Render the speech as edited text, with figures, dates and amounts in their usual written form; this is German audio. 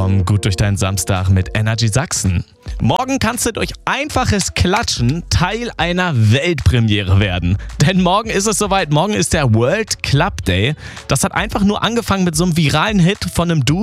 Komm gut durch deinen Samstag mit Energy Sachsen. Morgen kannst du durch einfaches Klatschen Teil einer Weltpremiere werden. Denn morgen ist es soweit, morgen ist der World Club Day. Das hat einfach nur angefangen mit so einem viralen Hit von einem Dude,